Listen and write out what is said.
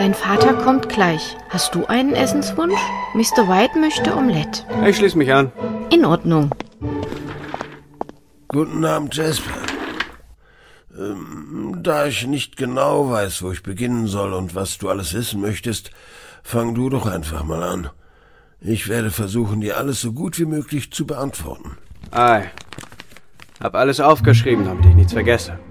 Dein Vater kommt gleich. Hast du einen Essenswunsch? Mr. White möchte Omelette. Ich schließe mich an. In Ordnung. Guten Abend, Jasper. Da ich nicht genau weiß, wo ich beginnen soll und was du alles wissen möchtest, fang du doch einfach mal an. Ich werde versuchen, dir alles so gut wie möglich zu beantworten. Hab alles aufgeschrieben, damit ich nichts vergesse.